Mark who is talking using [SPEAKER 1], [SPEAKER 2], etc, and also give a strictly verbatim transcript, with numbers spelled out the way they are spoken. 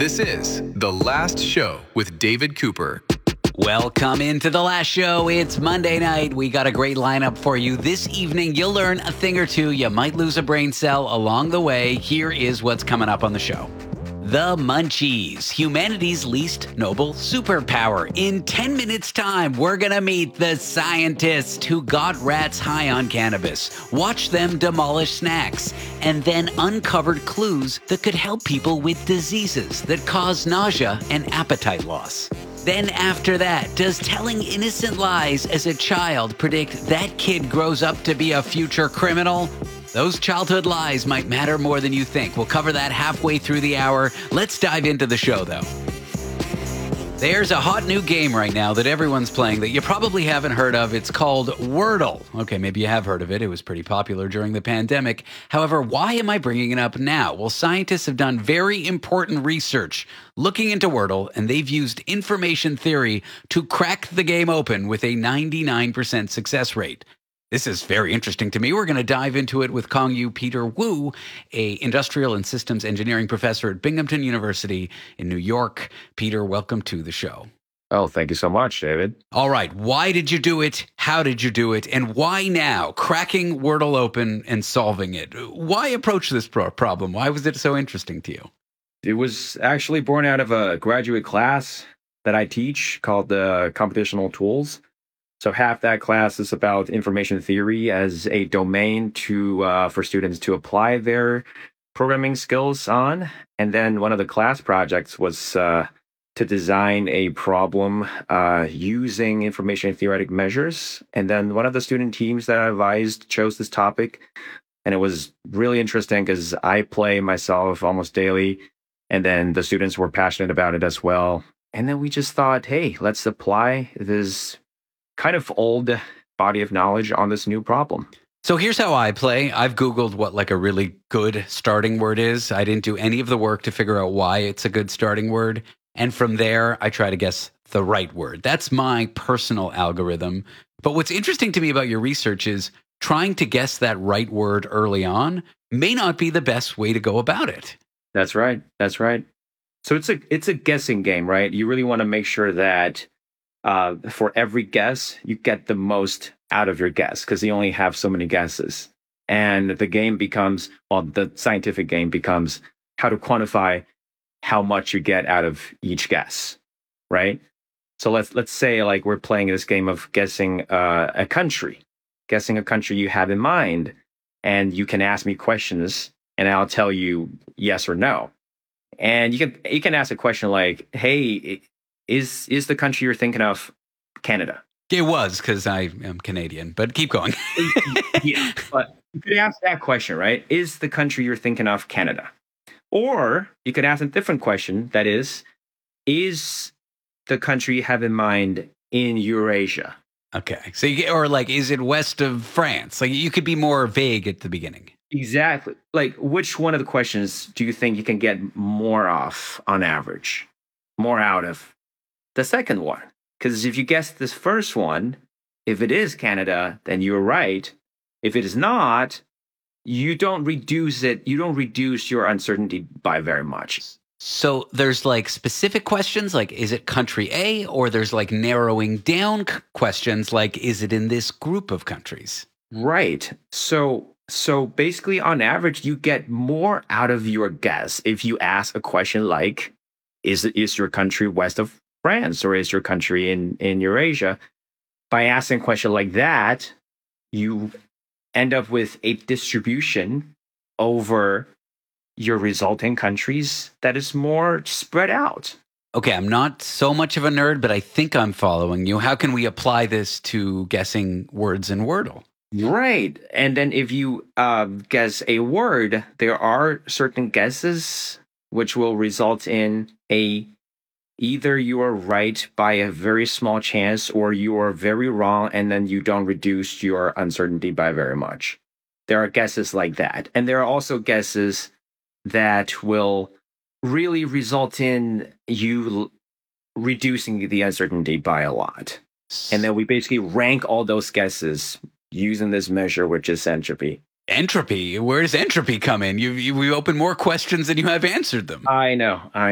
[SPEAKER 1] This is The Last Show with David Cooper.
[SPEAKER 2] Welcome into The Last Show. It's Monday night. We got a great lineup for you. This evening, you'll learn a thing or two. You might lose a brain cell along the way. Here is what's coming up on the show. The Munchies, humanity's least noble superpower. In ten minutes' time, we're going to meet the scientists who got rats high on cannabis, watch them demolish snacks, and then uncovered clues that could help people with diseases that cause nausea and appetite loss. Then after that, does telling innocent lies as a child predict that kid grows up to be a future criminal? Those childhood lies might matter more than you think. We'll cover that halfway through the hour. Let's dive into the show, though. There's a hot new game right now that everyone's playing that you probably haven't heard of. It's called Wordle. Okay, maybe you have heard of it. It was pretty popular during the pandemic. However, why am I bringing it up now? Well, scientists have done very important research looking into Wordle, and they've used information theory to crack the game open with a ninety-nine percent success rate. This is very interesting to me. We're going to dive into it with Kong-Yu Peter Wu, a industrial and systems engineering professor at Binghamton University in New York. Peter, welcome to the show.
[SPEAKER 3] Oh, thank you so much, David.
[SPEAKER 2] All right. Why did you do it? How did you do it? And why now? Cracking Wordle open and solving it. Why approach this pro- problem? Why was it so interesting to you?
[SPEAKER 3] It was actually born out of a graduate class that I teach called the Computational Tools. So half that class is about information theory as a domain to uh, for students to apply their programming skills on. And then one of the class projects was uh, to design a problem uh, using information theoretic measures. And then one of the student teams that I advised chose this topic. And it was really interesting because I play myself almost daily. And then the students were passionate about it as well. And then we just thought, hey, let's apply this kind of old body of knowledge on this new problem.
[SPEAKER 2] So here's how I play. I've Googled what like a really good starting word is. I didn't do any of the work to figure out why it's a good starting word. And from there, I try to guess the right word. That's my personal algorithm. But what's interesting to me about your research is trying to guess that right word early on may not be the best way to go about it.
[SPEAKER 3] That's right. That's right. So it's a it's a guessing game, right? You really want to make sure that Uh, for every guess, you get the most out of your guess because you only have so many guesses. And the game becomes, well, the scientific game becomes how to quantify how much you get out of each guess, right? So let's let's say like we're playing this game of guessing uh, a country, guessing a country you have in mind, and you can ask me questions, and I'll tell you yes or no. And you can you can ask a question like, "Hey, Is is the country you're thinking of Canada?"
[SPEAKER 2] It was because I am Canadian, but keep going.
[SPEAKER 3] Yeah, but you could ask that question, right? Is the country you're thinking of Canada? Or you could ask a different question that is, is the country you have in mind in Eurasia?
[SPEAKER 2] Okay. So you get, or like, is it west of France? Like you could be more vague at the beginning.
[SPEAKER 3] Exactly. Like which one of the questions do you think you can get more off on average? More out of? The second one, because if you guess this first one, if it is Canada, then you're right. If it is not, you don't reduce it. You don't reduce your uncertainty by very much.
[SPEAKER 2] So there's like specific questions, like is it country A, or there's like narrowing down c- questions, like is it in this group of countries?
[SPEAKER 3] Right. So so basically, on average, you get more out of your guess if you ask a question like, is it is your country west of France, or is your country in, in Eurasia? By asking a question like that, you end up with a distribution over your resulting countries that is more spread out.
[SPEAKER 2] Okay, I'm not so much of a nerd, but I think I'm following you. How can we apply this to guessing words in Wordle?
[SPEAKER 3] Right. And then if you uh, guess a word, there are certain guesses which will result in a either you are right by a very small chance or you are very wrong and then you don't reduce your uncertainty by very much. There are guesses like that. And there are also guesses that will really result in you reducing the uncertainty by a lot. And then we basically rank all those guesses using this measure, which is entropy.
[SPEAKER 2] Entropy? Where does entropy come in? You, you we open more questions than you have answered them.
[SPEAKER 3] I know. I